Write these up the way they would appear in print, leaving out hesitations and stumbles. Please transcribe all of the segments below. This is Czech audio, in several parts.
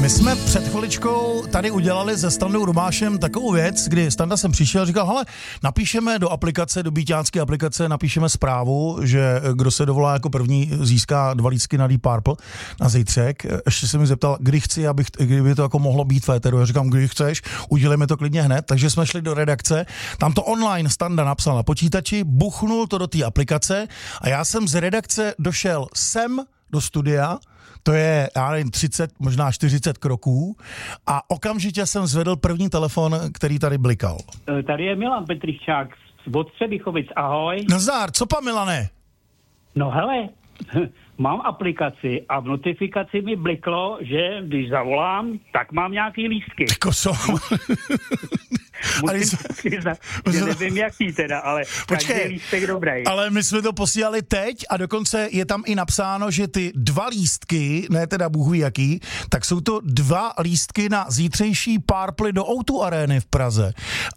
My jsme před chviličkou tady udělali se Standou Rumášem takovou věc, kdy Standa sem přišel a říkal, hele, napíšeme do aplikace, do byťánské aplikace, napíšeme zprávu, že kdo se dovolá jako první, získá 2 lístky na Deep Purple na zítřek. Ještě se mi zeptal, kdy chci, kdyby to jako mohlo být v éteru. Já říkám, kdy chceš, udělejme to klidně hned. Takže jsme šli do redakce, tam to online Standa napsal na počítači, buchnul to do té aplikace a já jsem z redakce došel sem do studia. To je, já nevím, 30, možná 40 kroků a okamžitě jsem zvedl první telefon, který tady blikal. Tady je Milan Petryščák od Třebichovic, ahoj. Nazdar, co pa, Milane? No hele, mám aplikaci a v notifikaci mi bliklo, že když zavolám, tak mám nějaký lístky. Koso. Musím přiznat, že nevím jaký teda, ale každý lístek dobrý. Ale my jsme to posílali teď a dokonce je tam i napsáno, že ty 2 lístky, ne teda bůh ví jaký, tak jsou to 2 lístky na zítřejší Purple do O2 Areny v Praze.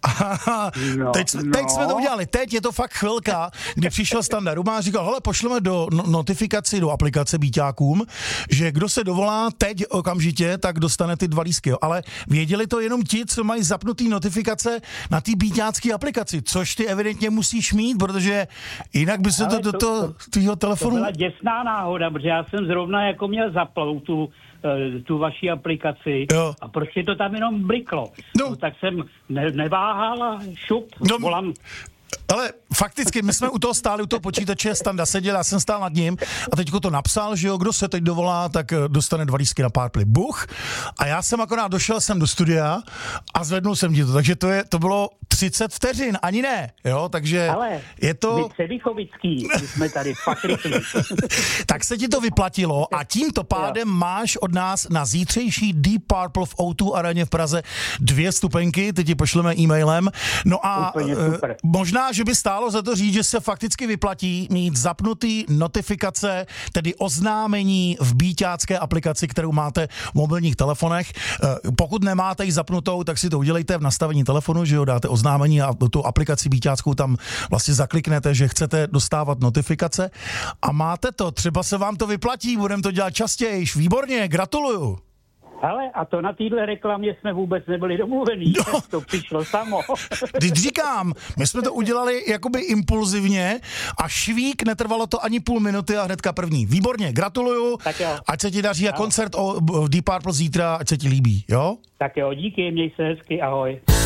A teď jsme to udělali, teď je to fakt chvilka, kdy přišel Standa Rumáš a říkal, hele, pošleme do notifikaci, do aplikace byťákům, že kdo se dovolá teď okamžitě, tak dostane ty 2 lístky. Ale věděli to jenom ti, co mají zapnutý notifikace na té byťácké aplikaci, což ty evidentně musíš mít, protože jinak by se to do toho tvýho telefonu... To byla děsná náhoda, protože já jsem zrovna jako měl zaplou tu vaši aplikaci, jo. A prostě to tam jenom bliklo. No tak jsem neváhal a šup, volám... Ale fakticky, my jsme u toho stáli, u toho počítače, Standa seděl, já jsem stál nad ním a teďko to napsal, že jo, kdo se teď dovolá, tak dostane 2 lístky na Purple. Buch. A já jsem akorát došel sem do studia a zvednul jsem ti to, takže to bylo 30 vteřin, ani ne, jo, takže ale je to... my Třebichovický, my jsme tady fakt rychlí. Tak se ti to vyplatilo a tímto pádem máš od nás na zítřejší Deep Purple v O2 Areně v Praze 2 stupenky, teď ti pošleme e-mailem. No a možná, že by stálo za to říct, že se fakticky vyplatí mít zapnutý notifikace, tedy oznámení v byťácké aplikaci, kterou máte v mobilních telefonech. Pokud nemáte ji zapnutou, tak si to udělejte v nastavení telefonu, že jo, dáte oznámení a tu aplikaci byťáckou tam vlastně zakliknete, že chcete dostávat notifikace a máte to, třeba se vám to vyplatí, budeme to dělat častěji, výborně, gratuluju. Hele, a to na téhle reklamě jsme vůbec nebyli domluvení, to přišlo samo. Když říkám, my jsme to udělali jakoby impulzivně a švík, netrvalo to ani půl minuty a hnedka první. Výborně, gratuluju, ať se ti daří a koncert o Deep Purple zítra, ať se ti líbí, jo? Tak jo, díky, měj se hezky, ahoj.